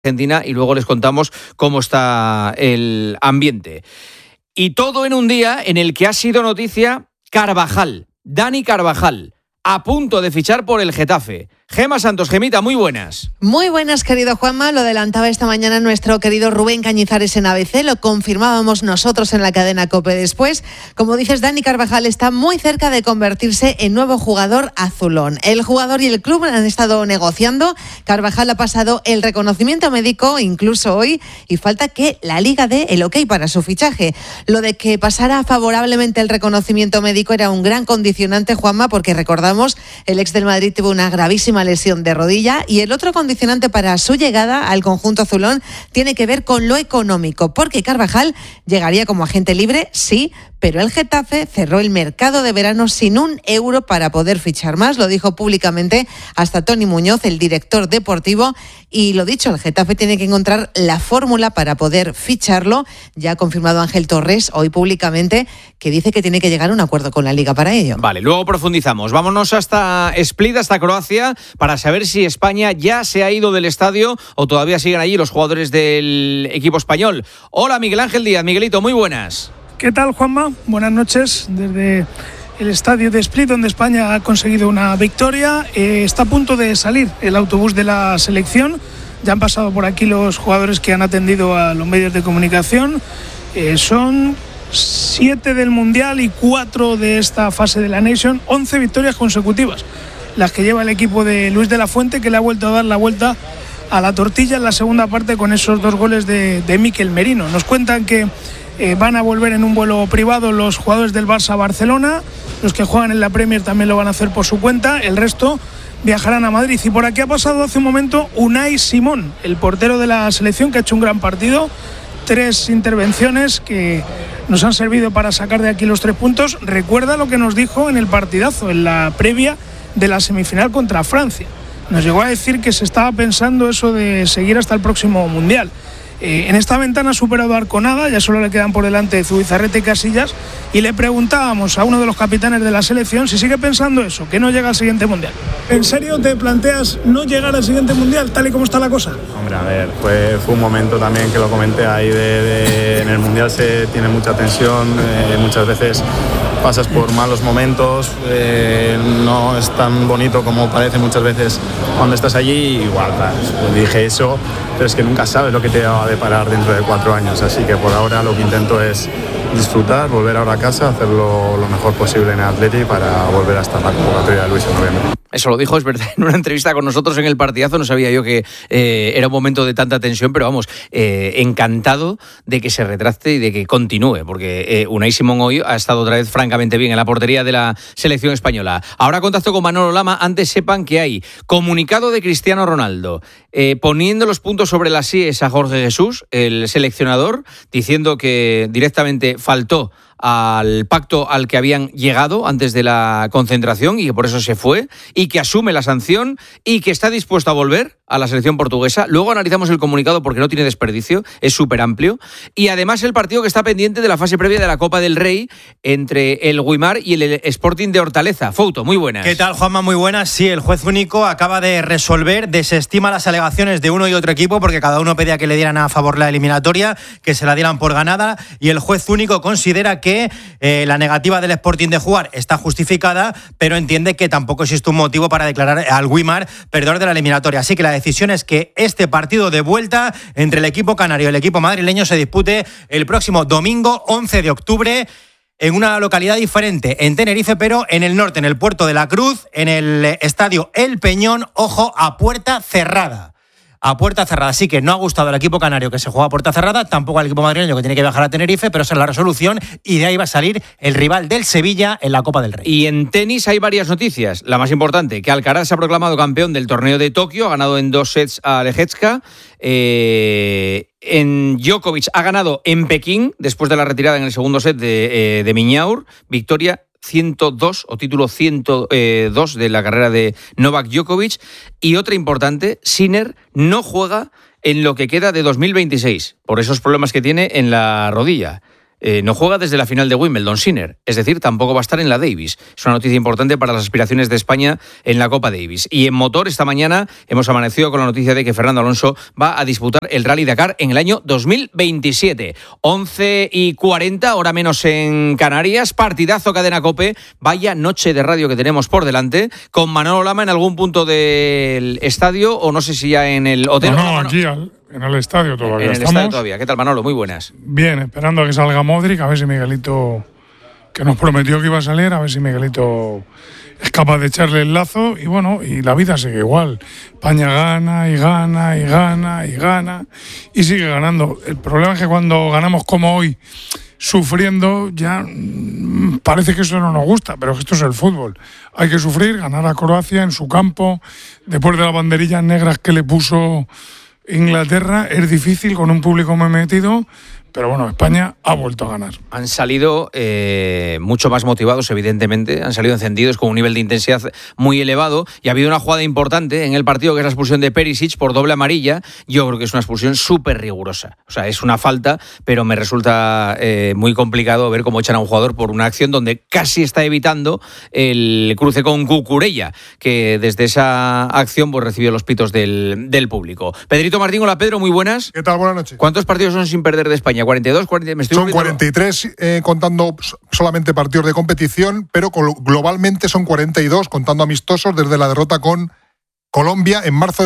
Argentina y luego les contamos cómo está el ambiente. Y todo en un día en el que ha sido noticia Carvajal, Dani Carvajal, a punto de fichar por el Getafe. Gema Santos, Gemita, muy buenas. Muy buenas, querido Juanma. Lo adelantaba esta mañana nuestro querido Rubén Cañizares en ABC. Lo confirmábamos nosotros en la cadena COPE después. Como dices, Dani Carvajal está muy cerca de convertirse en nuevo jugador azulón. El jugador y el club han estado negociando. Carvajal ha pasado el reconocimiento médico incluso hoy y falta que la Liga dé el ok para su fichaje. Lo de que pasara favorablemente el reconocimiento médico era un gran condicionante, Juanma, porque recordamos, el ex del Madrid tuvo una gravísima lesión de rodilla y el otro condicionante para su llegada al conjunto azulón tiene que ver con lo económico, porque Carvajal llegaría como agente libre, sí, pero el Getafe cerró el mercado de verano sin €1 para poder fichar más. Lo dijo públicamente hasta Tony Muñoz, el director deportivo, y lo dicho, el Getafe tiene que encontrar la fórmula para poder ficharlo. Ya ha confirmado Ángel Torres hoy públicamente que dice que tiene que llegar a un acuerdo con la Liga para ello. Vale, luego profundizamos. Vámonos hasta Split, hasta Croacia, para saber si España ya se ha ido del estadio o todavía siguen allí los jugadores del equipo español. Hola, Miguel Ángel Díaz. Miguelito, muy buenas. ¿Qué tal, Juanma? Buenas noches desde el estadio de Split, donde España ha conseguido una victoria. Está a punto de salir el autobús de la selección. Ya han pasado por aquí los jugadores que han atendido a los medios de comunicación. Son 7 del Mundial y 4 de esta fase de la Nation. 11 victorias consecutivas, las que lleva el equipo de Luis de la Fuente, que le ha vuelto a dar la vuelta a la tortilla en la segunda parte con esos 2 goles de Mikel Merino. Nos cuentan que van a volver en un vuelo privado los jugadores del Barça a Barcelona. Los que juegan en la Premier también lo van a hacer por su cuenta. El resto viajarán a Madrid. Y por aquí ha pasado hace un momento Unai Simón, el portero de la selección, que ha hecho un gran partido. 3 intervenciones que nos han servido para sacar de aquí los 3 puntos. Recuerda lo que nos dijo en el partidazo, en la previa de la semifinal contra Francia. Nos llegó a decir que se estaba pensando eso de seguir hasta el próximo Mundial. En esta ventana ha superado a Arconada, ya solo le quedan por delante Zubizarreta y Casillas, y le preguntábamos a uno de los capitanes de la selección si sigue pensando eso, que no llega al siguiente Mundial. ¿En serio te planteas no llegar al siguiente Mundial, tal y como está la cosa? Hombre, a ver, fue un momento también que lo comenté ahí, en el Mundial se tiene mucha tensión, muchas veces pasas por malos momentos, no es tan bonito como parece muchas veces cuando estás allí. Igual, pues dije eso, pero es que nunca sabes lo que te va a deparar dentro de 4 años, así que por ahora lo que intento es disfrutar, volver ahora a casa, hacerlo lo mejor posible en el Atleti para volver hasta la convocatoria de Luis en noviembre. Eso lo dijo, es verdad, en una entrevista con nosotros en el partidazo. No sabía yo que era un momento de tanta tensión, pero vamos, encantado de que se retracte y de que continúe, porque Unai Simón hoy ha estado otra vez francamente bien en la portería de la selección española. Ahora contacto con Manolo Lama. Antes sepan que hay comunicado de Cristiano Ronaldo poniendo los puntos sobre las íes a Jorge Jesús, el seleccionador, diciendo que directamente faltó al pacto al que habían llegado antes de la concentración y que por eso se fue, y que asume la sanción y que está dispuesto a volver a la selección portuguesa. Luego analizamos el comunicado porque no tiene desperdicio, es súper amplio. Y además el partido que está pendiente de la fase previa de la Copa del Rey entre el Güímar y el Sporting de Hortaleza. Fouto, muy buenas. ¿Qué tal, Juanma? Muy buenas. Sí, el juez único acaba de resolver, desestima las alegaciones de uno y otro equipo porque cada uno pedía que le dieran a favor la eliminatoria, que se la dieran por ganada, y el juez único considera que la negativa del Sporting de jugar está justificada, pero entiende que tampoco existe un motivo para declarar al Güímar perdedor de la eliminatoria. Así que la decisión es que este partido de vuelta entre el equipo canario y el equipo madrileño se dispute el próximo domingo 11 de octubre en una localidad diferente, en Tenerife, pero en el norte, en el Puerto de la Cruz, en el estadio El Peñón, ojo, a puerta cerrada. A puerta cerrada. Así que no ha gustado al equipo canario que se juega a puerta cerrada, tampoco al equipo madrileño que tiene que viajar a Tenerife, pero esa es la resolución y de ahí va a salir el rival del Sevilla en la Copa del Rey. Y en tenis hay varias noticias. La más importante, que Alcaraz se ha proclamado campeón del torneo de Tokio, ha ganado en 2 sets a Lejecka. En Djokovic ha ganado en Pekín, después de la retirada en el segundo set de Miñaur. Victoria 102 o título 102 de la carrera de Novak Djokovic. Y otra importante, Sinner no juega en lo que queda de 2026 por esos problemas que tiene en la rodilla. no juega desde la final de Wimbledon, Sinner. Es decir, tampoco va a estar en la Davis. Es una noticia importante para las aspiraciones de España en la Copa Davis. Y en motor, esta mañana hemos amanecido con la noticia de que Fernando Alonso va a disputar el Rally Dakar en el año 2027. 11:40, hora menos en Canarias. Partidazo Cadena COPE. Vaya noche de radio que tenemos por delante. Con Manolo Lama en algún punto del estadio, o no sé si ya en el hotel. No, aquí en el estadio todavía. En el estadio todavía. ¿Qué tal, Manolo? Muy buenas. Bien, esperando a que salga Modric, a ver si Miguelito, que nos prometió que iba a salir, a ver si Miguelito es capaz de echarle el lazo. Y bueno, y la vida sigue igual. España gana y gana y gana y gana y sigue ganando. El problema es que cuando ganamos como hoy, sufriendo, ya parece que eso no nos gusta, pero esto es el fútbol. Hay que sufrir, ganar a Croacia en su campo, después de las banderillas negras que le puso Inglaterra, es difícil con un público muy metido, pero bueno, España ha vuelto a ganar. Han salido mucho más motivados, evidentemente, han salido encendidos con un nivel de intensidad muy elevado, y ha habido una jugada importante en el partido, que es la expulsión de Perisic por doble amarilla. Yo creo que es una expulsión súper rigurosa, o sea, es una falta, pero me resulta muy complicado ver cómo echan a un jugador por una acción donde casi está evitando el cruce con Cucurella, que desde esa acción pues recibió los pitos del público. Pedrito Martín, hola Pedro, muy buenas. ¿Qué tal? Buenas noches. ¿Cuántos partidos son sin perder de España? 42, 40, son 43 contando solamente partidos de competición, pero globalmente son 42 contando amistosos desde la derrota con Colombia en marzo de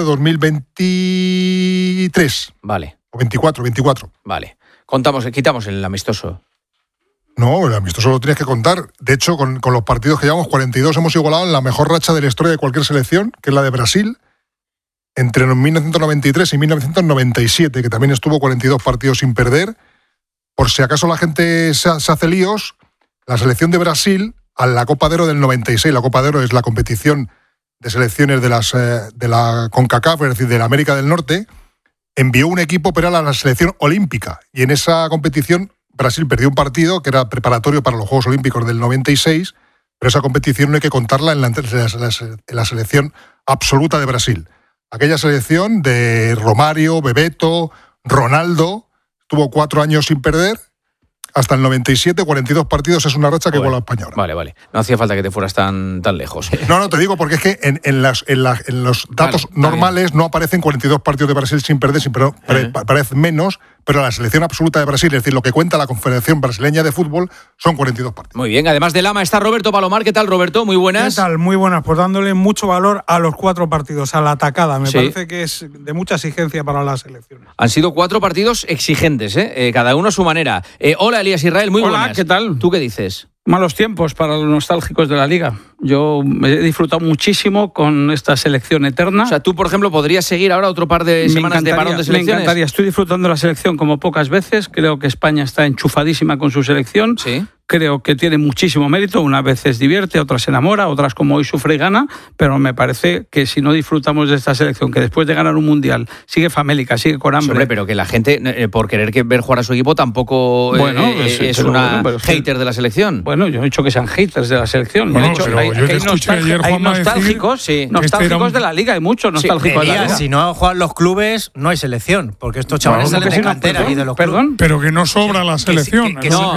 2023. Vale. O 24. Vale. Quitamos el amistoso. No, el amistoso lo tienes que contar. De hecho, con los partidos que llevamos, 42, hemos igualado en la mejor racha de la historia de cualquier selección, que es la de Brasil, entre 1993 y 1997, que también estuvo 42 partidos sin perder. Por si acaso la gente se hace líos, la selección de Brasil, a la Copa de Oro del 96, la Copa de Oro es la competición de selecciones de la CONCACAF, es decir, de la América del Norte, envió un equipo, pero era la selección olímpica. Y en esa competición Brasil perdió un partido que era preparatorio para los Juegos Olímpicos del 96, pero esa competición no hay que contarla en la selección absoluta de Brasil. Aquella selección de Romario, Bebeto, Ronaldo, tuvo 4 años sin perder, hasta el 97, 42 partidos, es una racha que iguala a España ahora. Vale. No hacía falta que te fueras tan lejos. No, te digo porque es que en los datos normales no aparecen 42 partidos de Brasil sin perder, parecen menos, pero la selección absoluta de Brasil, es decir, lo que cuenta la Confederación Brasileña de Fútbol, son 42 partidos. Muy bien, además de Lama está Roberto Palomar. ¿Qué tal, Roberto? Muy buenas. ¿Qué tal? Muy buenas, pues dándole mucho valor a los 4 partidos, a la atacada. Me parece que es de mucha exigencia para la selección. Han sido 4 partidos exigentes, cada uno a su manera. Hola, Elías Israel, muy buenas. Hola, ¿qué tal? ¿Tú qué dices? Malos tiempos para los nostálgicos de la Liga. Yo me he disfrutado muchísimo con esta selección eterna. O sea, tú, por ejemplo, podrías seguir ahora otro par de semanas de parón de selecciones. Me encantaría. Estoy disfrutando de la selección como pocas veces. Creo que España está enchufadísima con su selección. Sí. Creo que tiene muchísimo mérito. Unas veces divierte, otras se enamora, otras como hoy sufre y gana. Pero me parece que si no disfrutamos de esta selección, que después de ganar un mundial sigue famélica, sigue con hambre. Hombre, pero que la gente, por querer ver jugar a su equipo, tampoco es una hater de la selección. Bueno, yo he dicho que sean haters de la selección. Bueno, hay nostálgicos de la Liga, hay muchos nostálgicos de la Liga. Si no juegan los clubes, no hay selección, porque estos chavales salen de cantera y de los clubes. Pero que no sobra la selección.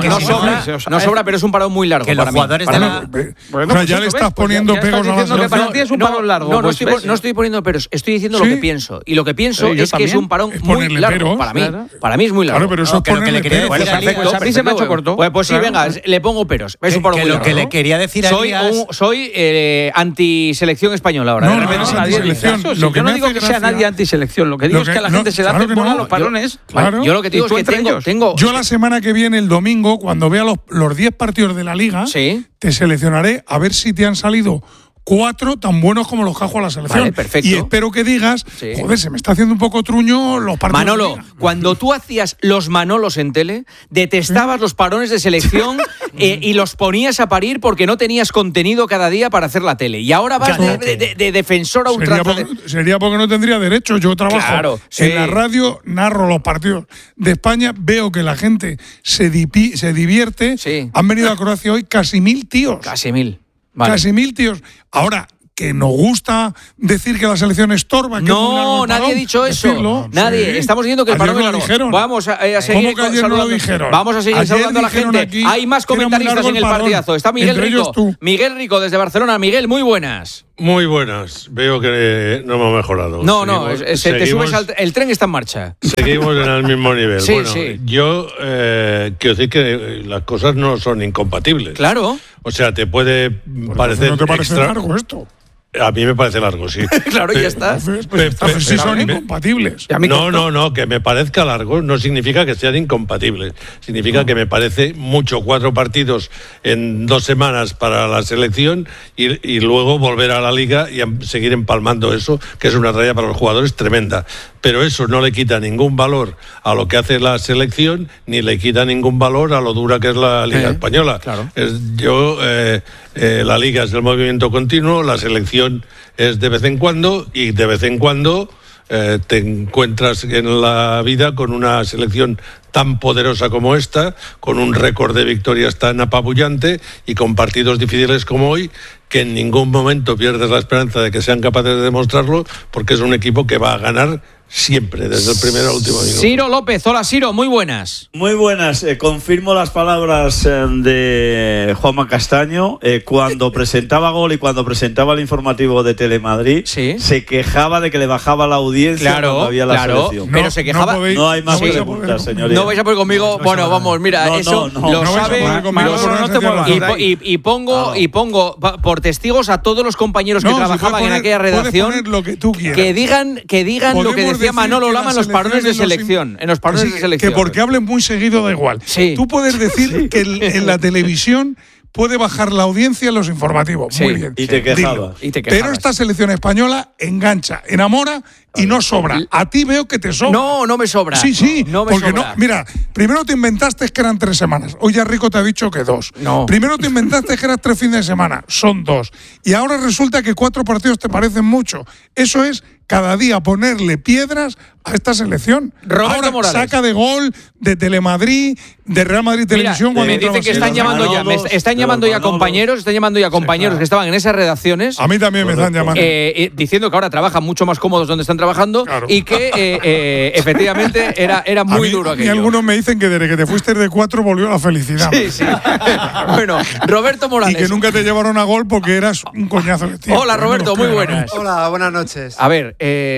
No sobra, pero es un parón muy largo. Que los jugadores de la... Bueno, ya le estás poniendo pegos a la selección. Que para ti es un parón largo. No estoy poniendo peros, estoy diciendo lo que pienso. Y lo que pienso es que es un parón muy largo. Para mí es muy largo. Claro, pero eso es ponerle peros. Perfecto. A mí se me ha hecho corto. Pues sí, venga, le pongo peros. Es un parón muy largo. Lo que le quería decir a Elías... Soy anti-selección española ahora. Yo no digo que sea nadie anti-selección. Lo que digo es que a la gente se le hace bola los parones. Yo lo que digo es que tengo... Yo la semana que viene, el domingo, cuando vea los 10 partidos de la Liga, te seleccionaré a ver si te han salido 4 tan buenos como los que ha jugado la selección. Vale, perfecto. Y espero que digas, joder, se me está haciendo un poco truño los partidos. Manolo, cuando tú hacías los Manolos en tele, detestabas los parones de selección y los ponías a parir porque no tenías contenido cada día para hacer la tele. Y ahora vas de defensor a ultranza. Sería porque no tendría derecho. Yo trabajo en la radio, narro los partidos de España, veo que la gente se divierte. Han venido a Croacia hoy casi 1.000 tíos. Casi 1.000. Vale. Casi 1.000 tíos. Ahora, que nos gusta decir que la selección estorba. No, nadie ha dicho eso. Decirlo. Nadie. Sí. Estamos diciendo que el parón es largo. Dijeron. Vamos a seguir ¿Cómo que ayer no lo dijeron? Vamos a seguir Ayer saludando a la dijeron gente. aquí Hay más que era muy comentaristas largo en el el parón. partidazo. Está Miguel Entre Rico. ellos tú. Miguel Rico desde Barcelona. Miguel, muy buenas. Muy buenas. Veo que no hemos mejorado. No, te seguimos, subes el tren está en marcha. Seguimos en el mismo nivel. Sí, bueno, sí. yo quiero decir que las cosas no son incompatibles. Claro. O sea, te puede parecer ¿No te parece extra... largo esto? A mí me parece largo, sí. Claro, ya está. Entonces sí son incompatibles. No, que me parezca largo no significa que sean incompatibles. Significa que me parece mucho 4 partidos en 2 semanas para la selección y luego volver a la liga y seguir empalmando eso, que es una raya para los jugadores tremenda. Pero eso no le quita ningún valor a lo que hace la selección, ni le quita ningún valor a lo dura que es la Liga Española. Claro. La Liga es el movimiento continuo, la selección es de vez en cuando, y de vez en cuando te encuentras en la vida con una selección tan poderosa como esta, con un récord de victorias tan apabullante y con partidos difíciles como hoy, que en ningún momento pierdes la esperanza de que sean capaces de demostrarlo, porque es un equipo que va a ganar siempre, desde el primero al último minuto. Ciro López, hola Ciro, muy buenas. Muy buenas, confirmo las palabras de Juanma Castaño. Cuando presentaba Gol y cuando presentaba el informativo de Telemadrid, se quejaba de que le bajaba la audiencia cuando había la selección. Pero se quejaba. No hay más preguntas, señoría. No vais a poder conmigo. Bueno, vamos, mira, eso lo sabe. Y pongo por testigos a todos los compañeros que trabajaban en aquella redacción que digan lo que decía Manolo Lama en los parones de selección. En los parones de selección. Que porque hablen muy seguido da igual. Sí. Tú puedes decir que en la televisión puede bajar la audiencia en los informativos. Muy bien. Y te quejabas. Pero esta selección española engancha, enamora y no sobra. A ti veo que te sobra. No me sobra. Sí. No me porque sobra. mira, primero te inventaste que eran 3 semanas. Hoy ya Rico te ha dicho que 2. No. Primero te inventaste que eran 3 fines de semana. Son 2. Y ahora resulta que 4 partidos te parecen mucho. Eso es cada día ponerle piedras a esta selección. Roberto ahora Morales. Saca de Gol, de Telemadrid, de Real Madrid Televisión. Mira, me dicen que están llamando ya compañeros que estaban en esas redacciones. A mí también me están llamando. Diciendo que ahora trabajan mucho más cómodos donde están trabajando y que efectivamente era muy duro aquello. Y algunos me dicen que desde que te fuiste de 4 volvió la felicidad. Sí. Bueno, Roberto Morales. Y que nunca te llevaron a Gol porque eras un coñazo de tío. Hola, Roberto, muy buenas. Hola, buenas noches. A ver,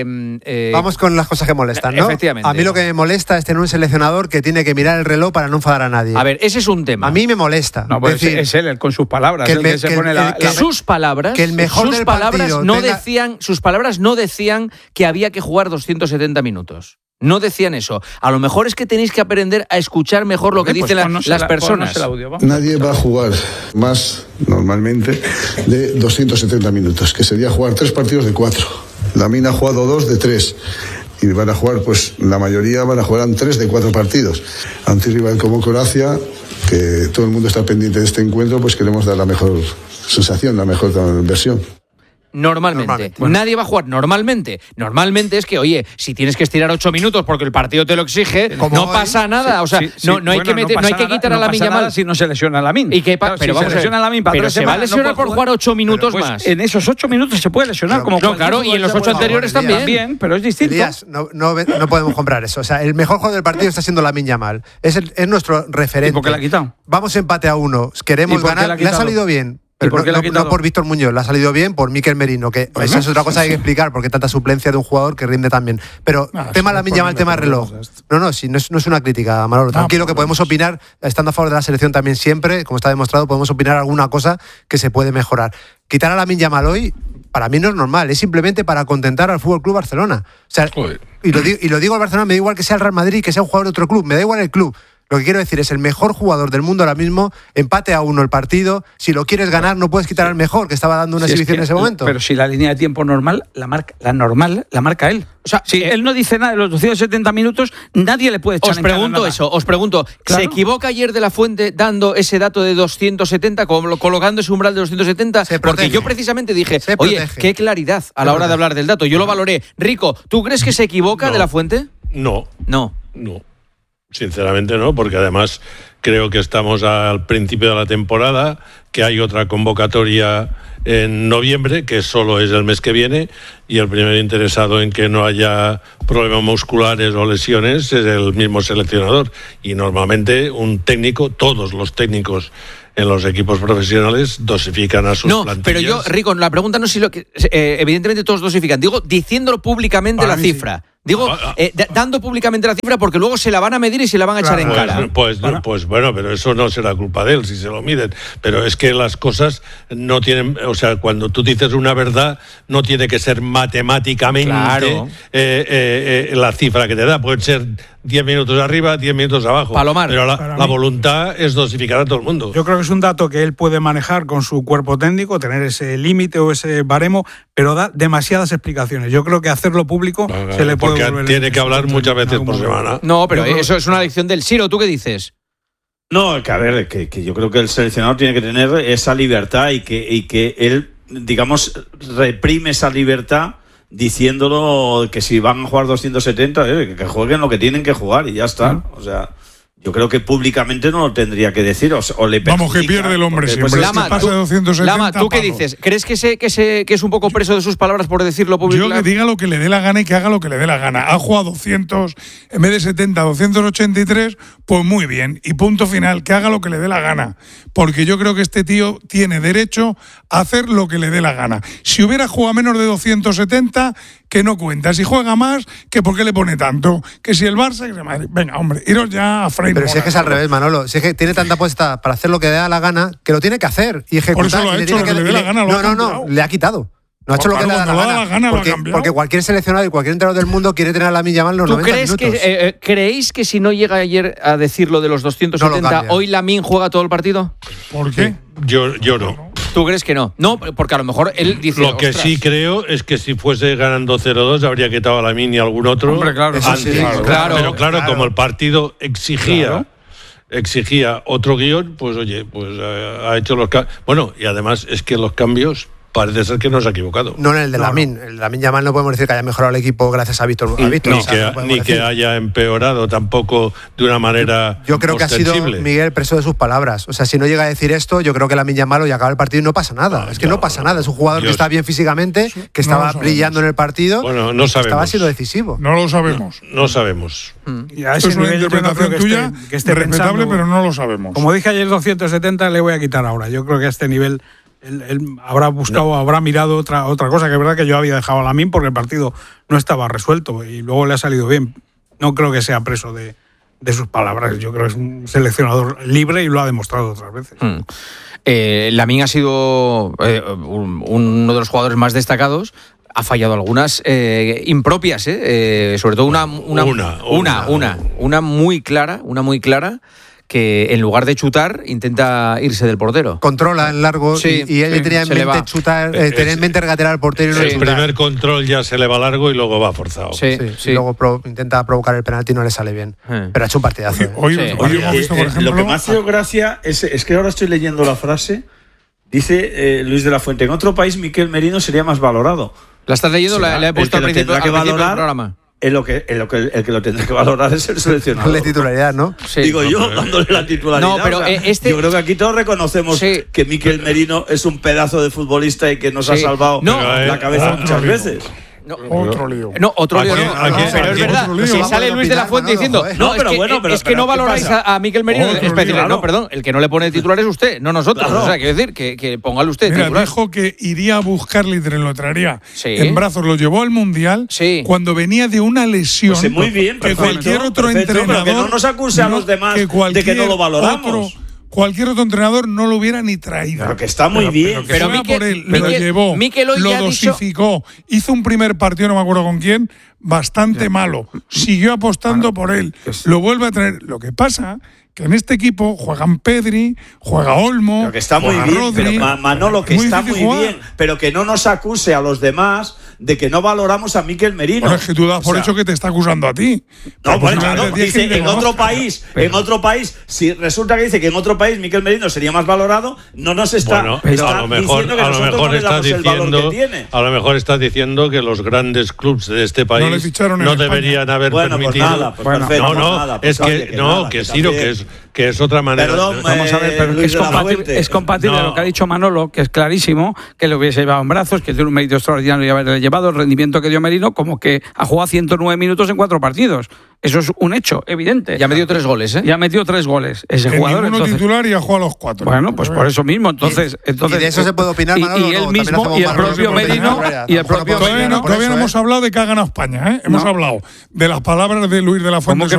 vamos con las cosas que molestan, ¿no? Efectivamente. A mí lo que me molesta es tener un seleccionador que tiene que mirar el reloj para no enfadar a nadie. A ver, ese es un tema. A mí me molesta. No, pues es él con sus palabras. Sus palabras. Que el mejor sus del palabras partido no decían. Sus palabras no decían que había que jugar 270 minutos. No decían eso. A lo mejor es que tenéis que aprender a escuchar mejor lo que dicen las personas. Nadie va a jugar más normalmente de 270 minutos, que sería jugar 3 partidos de 4. Lamine ha jugado 2 de 3. Y van a jugar, pues la mayoría van a jugar 3 de 4 partidos. Ante un rival como Croacia, que todo el mundo está pendiente de este encuentro, pues queremos dar la mejor sensación, la mejor versión. Normalmente. Nadie va a jugar normalmente. Normalmente es que, oye, si tienes que estirar 8 minutos porque el partido te lo exige, no pasa nada. O sea, no hay que quitar a Lamine Yamal. Si no se lesiona Lamine. Pero vamos a lesionar a Lamine para 3 semanas. ¿Se va a lesionar por jugar 8 minutos más? En esos 8 minutos se puede lesionar. Claro, y en los 8 anteriores también. Pero es distinto. Elías, no podemos comprar eso. O sea, el mejor jugador del partido está siendo Lamine Yamal. Es nuestro referente. ¿Y por qué la ha quitado? Vamos empate a 1. Queremos ganar. Le ha salido bien. Pero no por Víctor Muñoz, le ha salido bien por Mikel Merino, que esa es otra cosa que hay que explicar, porque tanta suplencia de un jugador que rinde tan bien. Pero tema Lamine Yamal, tema reloj. No es una crítica, Manolo. Tranquilo, que podemos opinar, estando a favor de la selección también siempre, como está demostrado, podemos opinar alguna cosa que se puede mejorar. Quitar a Lamine Yamal hoy, para mí no es normal, es simplemente para contentar al Fútbol Club Barcelona. O sea, y lo digo al Barcelona, me da igual que sea el Real Madrid, que sea un jugador de otro club, me da igual el club. Lo que quiero decir es el mejor jugador del mundo ahora mismo, empate a 1 el partido. Si lo quieres ganar, no puedes quitar al mejor, que estaba dando una exhibición en ese momento. Pero si la línea de tiempo normal, la marca él. O sea, si él no dice nada de los 270 minutos, nadie le puede echar en cara nada. Os pregunto, ¿claro? ¿Se equivoca ayer de la Fuente dando ese dato de 270, colocando ese umbral de 270? Porque yo precisamente dije, oye, qué claridad a la hora de hablar del dato. Yo lo valoré. Rico, ¿tú crees que se equivoca de la Fuente? No. Sinceramente no, porque además creo que estamos al principio de la temporada, que hay otra convocatoria en noviembre, que solo es el mes que viene, y el primer interesado en que no haya problemas musculares o lesiones es el mismo seleccionador. Y normalmente un técnico, todos los técnicos en los equipos profesionales dosifican a sus plantillas. Pero yo, Rico, la pregunta no es si lo que... evidentemente todos dosifican. Digo, diciéndolo públicamente la cifra. Sí. Digo, dando públicamente la cifra, porque luego se la van a medir y se la van a echar en cara. Pues bueno, pero eso no será culpa de él si se lo miden. Pero es que las cosas no tienen... O sea, cuando tú dices una verdad, no tiene que ser matemáticamente la cifra que te da. Pueden ser 10 minutos arriba, 10 minutos abajo. Palomar. Pero la voluntad es dosificar a todo el mundo. Yo creo que es un dato que él puede manejar con su cuerpo técnico, tener ese límite o ese baremo, pero da demasiadas explicaciones. Yo creo que hacerlo público se le puede... Porque tiene que hablar muchas veces por semana. No, pero eso es una lección del Siro. ¿Tú qué dices? No, que a ver, que yo creo que el seleccionador tiene que tener esa libertad y que él, digamos, reprime esa libertad diciéndolo que si van a jugar 270, que jueguen lo que tienen que jugar y ya está. O sea... Yo creo que públicamente no lo tendría que decir o le perjudica. Vamos, que pierde el hombre siempre. Lama, ¿tú qué dices? ¿Crees que es un poco preso de sus palabras por decirlo públicamente? Yo que diga lo que le dé la gana y que haga lo que le dé la gana. Ha jugado 200, en vez de 70, 283, pues muy bien. Y punto final, que haga lo que le dé la gana. Porque yo creo que este tío tiene derecho a hacer lo que le dé la gana. Si hubiera jugado menos de 270, que no cuenta. Si juega más, que por qué le pone tanto. Que si el Barça, que se Madrid. Venga, hombre, iros ya a freír. Pero si es que es al revés, Manolo. Si es que tiene tanta apuesta para hacer lo que le da la gana, que lo tiene que hacer y ejecutar. Por eso lo ha hecho, lo que le dé la gana. No, le ha quitado. No ha hecho lo que le da la gana. Porque cualquier seleccionado y cualquier entrenador del mundo quiere tener a Lamine Yamal los 90 minutos. ¿Creéis que si no llega ayer a decir lo de los 270, hoy Lamine juega todo el partido? ¿Por qué? Yo no. ¿Tú crees que no? No, porque a lo mejor él dice... Lo que sí creo es que si fuese ganando 0-2 habría quitado a Lamine y a algún otro. Hombre, claro. Antes. Sí, claro. Pero claro, como el partido exigía otro guión, pues oye, pues ha hecho los cambios. Bueno, y además es que los cambios parece ser que no se ha equivocado. No en el de Lamine. El de Lamine Yamal no podemos decir que haya mejorado el equipo gracias a Víctor. Ni que haya empeorado tampoco de una manera Yo creo que ha sido Miguel preso de sus palabras. O sea, si no llega a decir esto, yo creo que Lamine Yamal hoy acaba el partido y no pasa nada. Es que no pasa nada. Es un jugador que está bien físicamente, que estaba brillando en el partido. Bueno, no sabemos. Estaba siendo decisivo. No lo sabemos. No sabemos. Y a ese es una nivel interpretación tuya que esté respetable, pensando, pero no lo sabemos. Como dije ayer, 270 le voy a quitar ahora. Yo creo que a este nivel... Él habrá buscado, habrá mirado otra cosa, que es verdad que yo había dejado a Lamine porque el partido no estaba resuelto y luego le ha salido bien. No creo que sea preso de sus palabras. Yo creo que es un seleccionador libre y lo ha demostrado otras veces. Lamine ha sido uno de los jugadores más destacados. Ha fallado algunas impropias, sobre todo una muy clara, que en lugar de chutar intenta irse del portero. Controla en largo y él tenía en mente chutar, tenía en mente regatear al portero y no el primer control ya se le va largo y luego va forzado. Sí. Y luego intenta provocar el penalti y no le sale bien. Pero ha hecho un partidazo. Hoy hemos visto, por ejemplo... Lo que me ha hecho gracia es que ahora estoy leyendo la frase. Dice Luis de la Fuente: en otro país Miquel Merino sería más valorado. ¿La estás leyendo? La he puesto al principio del programa. El que lo tendrá que valorar es el seleccionador. La titularidad, ¿no? Sí. Digo yo, dándole la titularidad. No, pero yo creo que aquí todos reconocemos que Miquel Merino es un pedazo de futbolista y que nos ha salvado la cabeza muchas veces. Otro lío. No, otro lío no. Pero es verdad. Si sale Luis de la Fuente diciendo, es que no valoráis a Miquel Merino, no, perdón, el que no le pone titular es usted, no nosotros. O sea, quiero decir que póngale usted titular. Dijo que iría a buscarle y lo traería en brazos, lo llevó al Mundial cuando venía de una lesión. Pues muy bien, que cualquier otro entrenador. Que no nos acuse a los demás de que no lo valoramos. Cualquier otro entrenador no lo hubiera ni traído. Pero que está muy bien. Pero por él, lo llevó, lo dosificó, hizo un primer partido, no me acuerdo con quién, bastante malo. Siguió apostando por él. Lo vuelve a traer. Lo que pasa que en este equipo juegan Pedri, juega Olmo, pero que está muy bien, Rodri, pero Manolo, que está muy bien, pero que no nos acuse a los demás de que no valoramos a Mikel Merino. Bueno, es que tú das por hecho que te está acusando a ti. No, bueno, dice en otro país, si resulta que dice que en otro país Mikel Merino sería más valorado, no nos está, bueno, está a lo mejor, diciendo que nosotros no le damos el valor que tiene. A lo mejor está diciendo que los grandes clubes de este país no deberían haber permitido. Pues nada, que es otra manera. Perdón, vamos a ver, pero es compatible lo que ha dicho Manolo, que es clarísimo, que lo hubiese llevado en brazos, que tiene un mérito extraordinario haberle llevado el rendimiento que dio Merino, como que ha jugado 109 minutos en 4 partidos. Eso es un hecho evidente. Ya ha metido 3 goles, ¿eh? Ya ha metido 3 goles ese que jugador. Ninguno titular y ha jugado los 4. Bueno, pues por eso mismo. Entonces y de eso se puede opinar, Manolo. Y él mismo, y el propio Merino. Todavía no hemos hablado de que ha ganado España, ¿eh? Hemos hablado de las palabras de Luis de la Fuente